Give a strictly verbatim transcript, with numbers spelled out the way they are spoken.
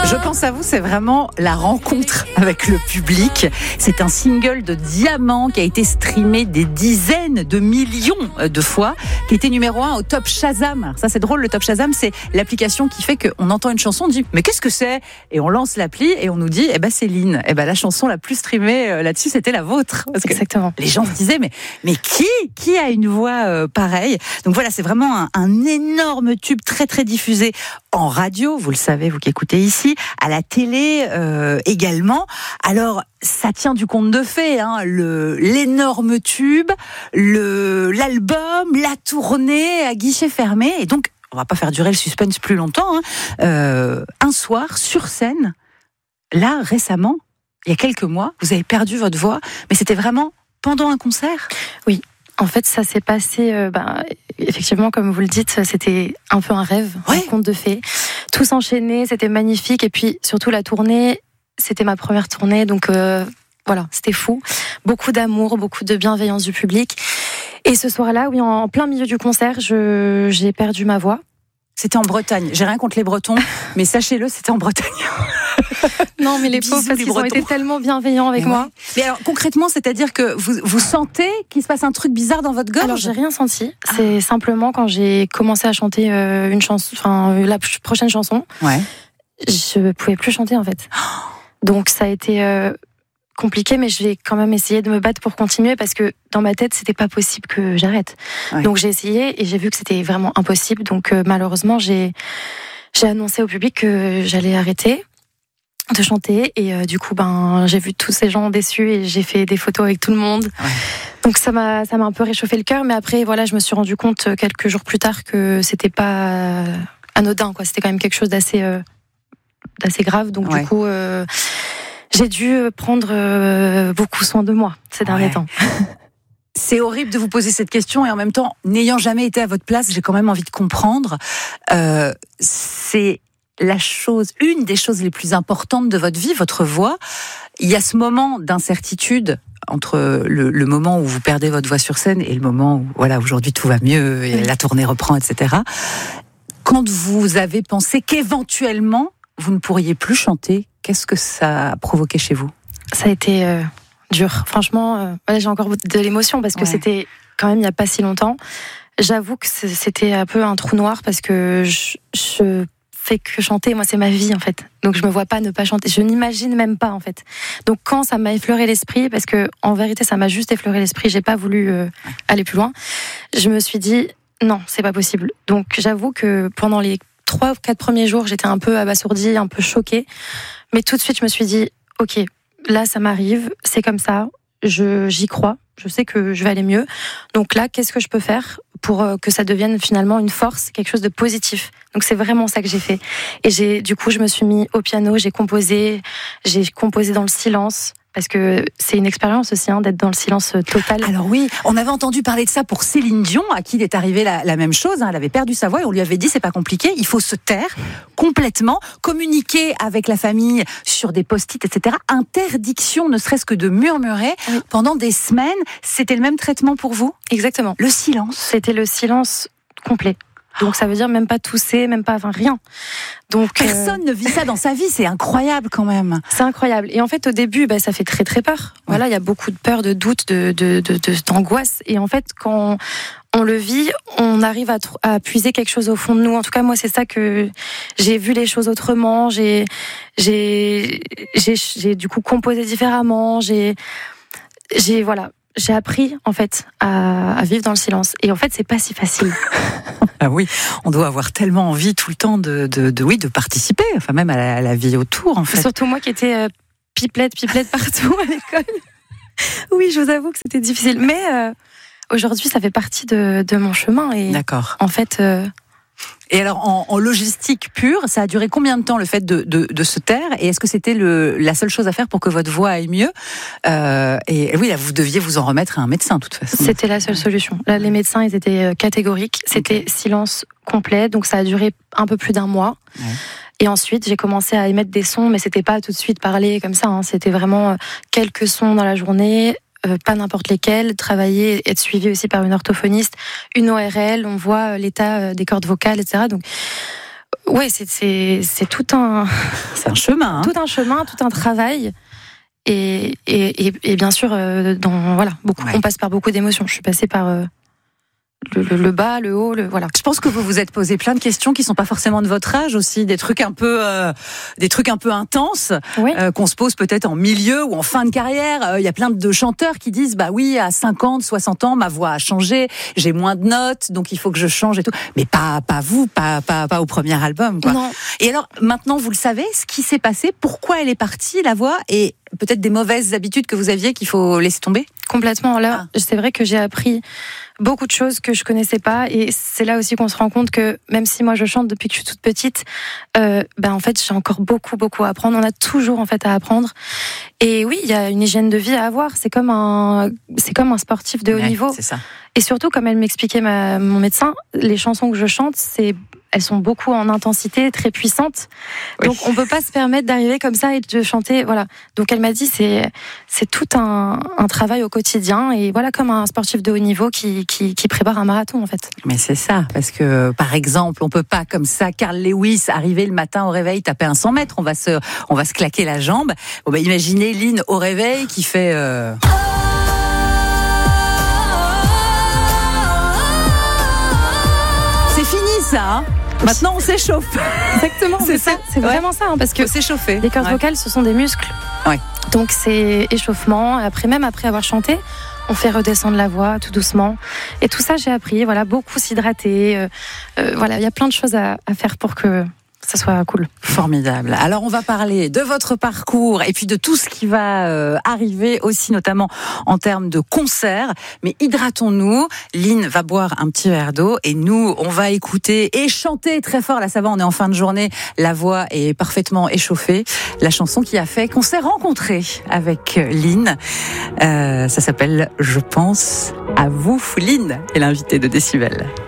Je pense à vous, c'est vraiment la rencontre avec le public. C'est un single de Diamant qui a été streamé des dizaines de millions de fois, qui était numéro un au Top Shazam. Alors ça, c'est drôle, le Top Shazam, c'est l'application qui fait qu'on entend une chanson, on dit mais qu'est-ce que c'est ? Et on lance l'appli et on nous dit eh ben c'est Lynn. Eh ben la chanson la plus streamée là-dessus, c'était la vôtre. Parce que Exactement. Les gens se disaient mais mais qui qui a une voix euh, pareille ? Donc voilà, c'est vraiment un, un énorme tube très très diffusé en radio, vous le savez, vous qui écoutez ici, à la télé euh, également. Alors, ça tient du conte de fées, hein, le, l'énorme tube, le, l'album, la tournée à guichet fermé. Et donc, on va pas faire durer le suspense plus longtemps. Hein. Euh, un soir, sur scène, là, récemment, il y a quelques mois, vous avez perdu votre voix, mais c'était vraiment pendant un concert ? Oui. En fait, ça s'est passé, euh, bah, effectivement, comme vous le dites, c'était un peu un rêve, ouais. Un conte de fées. Tout s'enchaînait, c'était magnifique. Et puis, surtout, la tournée, c'était ma première tournée. Donc, euh, voilà, c'était fou. Beaucoup d'amour, beaucoup de bienveillance du public. Et ce soir-là, oui, en plein milieu du concert, je, j'ai perdu ma voix. C'était en Bretagne. J'ai rien contre les Bretons, mais sachez-le, c'était en Bretagne. Non, mais les pauvres, parce qu'ils ont été tellement bienveillants avec mais moi. Ouais. Mais alors, concrètement, c'est-à-dire que vous, vous sentez qu'il se passe un truc bizarre dans votre gorge ? Alors, j'ai rien senti. Ah. C'est simplement quand j'ai commencé à chanter euh, une chanson, enfin, la prochaine chanson. Ouais. Je pouvais plus chanter, en fait. Donc, ça a été euh, compliqué, mais j'ai quand même essayé de me battre pour continuer parce que dans ma tête, c'était pas possible que j'arrête. Ouais. Donc, j'ai essayé et j'ai vu que c'était vraiment impossible. Donc, euh, malheureusement, j'ai, j'ai annoncé au public que j'allais arrêter de chanter et euh, du coup ben j'ai vu tous ces gens déçus et j'ai fait des photos avec tout le monde. Ouais. Donc ça m'a ça m'a un peu réchauffé le cœur, mais après voilà, je me suis rendu compte quelques jours plus tard que c'était pas anodin quoi, c'était quand même quelque chose d'assez euh, d'assez grave. Donc ouais. Du coup euh, j'ai dû prendre euh, beaucoup soin de moi ces derniers ouais. temps. C'est horrible de vous poser cette question et en même temps, n'ayant jamais été à votre place, j'ai quand même envie de comprendre. Euh, c'est la chose, une des choses les plus importantes de votre vie, votre voix. Il y a ce moment d'incertitude entre le, le moment où vous perdez votre voix sur scène et le moment où, voilà, aujourd'hui tout va mieux et oui. La tournée reprend, et cetera. Quand vous avez pensé qu'éventuellement vous ne pourriez plus chanter, qu'est-ce que ça a provoqué chez vous ? Ça a été euh, dur. Franchement, euh, voilà, j'ai encore de l'émotion parce que ouais. C'était quand même il n'y a pas si longtemps. J'avoue que c'était un peu un trou noir parce que je, je fait que chanter, moi c'est ma vie en fait. Donc je me vois pas ne pas chanter, je n'imagine même pas en fait. Donc quand ça m'a effleuré l'esprit, parce que en vérité ça m'a juste effleuré l'esprit, j'ai pas voulu euh, aller plus loin. Je me suis dit non, c'est pas possible. Donc j'avoue que pendant les trois ou quatre premiers jours, j'étais un peu abasourdie, un peu choquée. Mais tout de suite je me suis dit ok, là ça m'arrive, c'est comme ça, je j'y crois, je sais que je vais aller mieux. Donc là, qu'est-ce que je peux faire pour que ça devienne finalement une force, quelque chose de positif. Donc c'est vraiment ça que j'ai fait. Et j'ai, du coup, je me suis mis au piano, j'ai composé, j'ai composé dans le silence. Parce que c'est une expérience aussi hein, d'être dans le silence total. Alors oui, on avait entendu parler de ça pour Céline Dion, à qui il est arrivé la, la même chose. Hein, elle avait perdu sa voix et on lui avait dit c'est pas compliqué, il faut se taire complètement, communiquer avec la famille sur des post-it, et cetera. Interdiction, ne serait-ce que de murmurer oui. Pendant des semaines. C'était le même traitement pour vous ? Exactement. Le silence. C'était le silence complet. Donc ça veut dire même pas tousser, même pas, enfin rien. Donc personne euh... ne vit ça dans sa vie, c'est incroyable quand même. C'est incroyable. Et en fait au début, bah, ça fait très très peur. Ouais. Voilà, il y a beaucoup de peur, de doute, de, de, de, de d'angoisse. Et en fait, quand on le vit, on arrive à, à puiser quelque chose au fond de nous. En tout cas, moi, c'est ça que j'ai vu les choses autrement. J'ai, j'ai, j'ai, j'ai du coup composé différemment. J'ai, j'ai voilà. J'ai appris en fait à, à vivre dans le silence et en fait c'est pas si facile. Ah oui, on doit avoir tellement envie tout le temps de, de, de oui de participer, enfin même à la, à la vie autour en fait. Surtout moi qui étais euh, pipelette pipelette partout à l'école. Oui, je vous avoue que c'était difficile, mais euh, aujourd'hui ça fait partie de, de mon chemin et d'accord. En fait. Euh, Et alors, en, en logistique pure, ça a duré combien de temps le fait de, de, de se taire ? Et est-ce que c'était le, la seule chose à faire pour que votre voix aille mieux ? euh, Et oui, là, vous deviez vous en remettre à un médecin, de toute façon. C'était la seule solution. Là, les médecins, ils étaient catégoriques. C'était okay. Silence complet, donc ça a duré un peu plus d'un mois. Ouais. Et ensuite, j'ai commencé à émettre des sons, mais c'était pas tout de suite parler comme ça. Hein. C'était vraiment quelques sons dans la journée. Euh, pas n'importe lesquels, travailler, être suivi aussi par une orthophoniste, une O R L, on voit l'état des cordes vocales, et cetera. Donc Ouais, c'est c'est c'est tout un c'est un chemin, hein. tout un chemin, tout un travail. Et, et, et, et bien sûr, euh, dans, voilà, beaucoup, ouais. on passe par beaucoup d'émotions. Je suis passée par euh, le, le, le bas, le haut, le voilà. Je pense que vous vous êtes posé plein de questions qui sont pas forcément de votre âge aussi, des trucs un peu, euh, des trucs un peu intenses oui. euh, qu'on se pose peut-être en milieu ou en fin de carrière. Il euh, y a plein de chanteurs qui disent bah oui, à cinquante, soixante ans, ma voix a changé, j'ai moins de notes, donc il faut que je change et tout. Mais pas, pas vous, pas, pas, pas au premier album, quoi. Non. Et alors maintenant, vous le savez, ce qui s'est passé, pourquoi elle est partie, la voix, et peut-être des mauvaises habitudes que vous aviez qu'il faut laisser tomber. Complètement. Là, ah. c'est vrai que j'ai appris beaucoup de choses que je connaissais pas, et c'est là aussi qu'on se rend compte que même si moi je chante depuis que je suis toute petite, euh, ben en fait j'ai encore beaucoup beaucoup à apprendre. On a toujours en fait à apprendre. Et oui, il y a une hygiène de vie à avoir. C'est comme un, c'est comme un sportif de haut ouais, niveau. C'est ça. Et surtout, comme elle m'expliquait ma, mon médecin, les chansons que je chante, c'est elles sont beaucoup en intensité, très puissantes. Oui. Donc on peut pas se permettre d'arriver comme ça et de chanter, voilà. Donc elle m'a dit c'est c'est tout un, un travail au quotidien, et voilà, comme un sportif de haut niveau qui qui, qui prépare un marathon en fait. Mais c'est ça, parce que par exemple, on peut pas comme ça, Carl Lewis, arriver le matin au réveil, taper un cent mètres, on va se on va se claquer la jambe. Bon bah imaginez Lynn au réveil qui fait euh... C'est fini ça, hein. Maintenant, on s'échauffe. Exactement, c'est ça. C'est vraiment ouais. ça, hein, parce que s'échauffer. Les cordes ouais. vocales, ce sont des muscles. Ouais. Donc c'est échauffement. Après, même après avoir chanté, on fait redescendre la voix tout doucement. Et tout ça, j'ai appris. Voilà, beaucoup s'hydrater. Euh, euh, voilà, il y a plein de choses à, à faire pour que ça soit cool. Formidable. Alors on va parler de votre parcours et puis de tout ce qui va euh, arriver aussi, notamment en termes de concerts. Mais hydratons-nous. Lynn va boire un petit verre d'eau et nous, on va écouter et chanter très fort. Là, ça va, on est en fin de journée. La voix est parfaitement échauffée. La chanson qui a fait qu'on s'est rencontrés avec Lynn. Euh, ça s'appelle « Je pense à vous ». Lynn est l'invitée de Décibel.